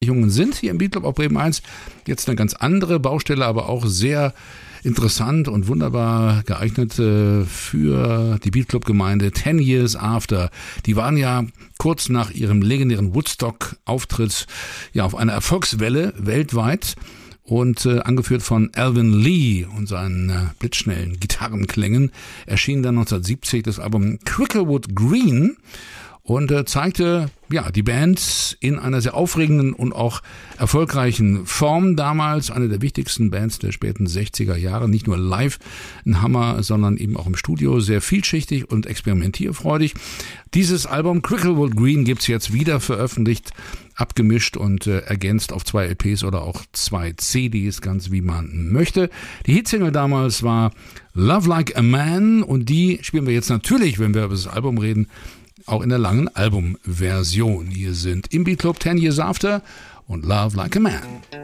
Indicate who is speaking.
Speaker 1: sind hier im Beatclub auf Bremen 1. Jetzt eine ganz andere Baustelle, aber auch sehr interessant und wunderbar geeignet für die Beatclub-Gemeinde 10 Years After. Die waren ja kurz nach ihrem legendären Woodstock-Auftritt ja auf einer Erfolgswelle weltweit und angeführt von Alvin Lee und seinen blitzschnellen Gitarrenklängen erschien dann 1970 das Album Cricklewood Green und zeigte ja die Band in einer sehr aufregenden und auch erfolgreichen Form damals, eine der wichtigsten Bands der späten 60er Jahre, nicht nur live ein Hammer, sondern eben auch im Studio, sehr vielschichtig und experimentierfreudig. Dieses Album Cricklewood Green gibt's jetzt wieder veröffentlicht, abgemischt und ergänzt auf 2 LPs oder auch 2 CDs, ganz wie man möchte. Die Hitsingle damals war Love Like a Man und die spielen wir jetzt natürlich, wenn wir über das Album reden, auch in der langen Albumversion. Hier sind im Beatclub 10 Years After und Love Like a Man.